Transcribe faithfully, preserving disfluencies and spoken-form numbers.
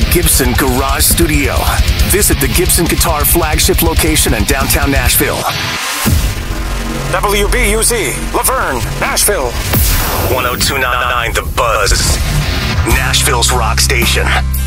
Gibson Garage Studio. Visit the Gibson Guitar flagship location in downtown Nashville. W B U Z, Laverne, Nashville. one oh two point nine The Buzz, Nashville's rock station.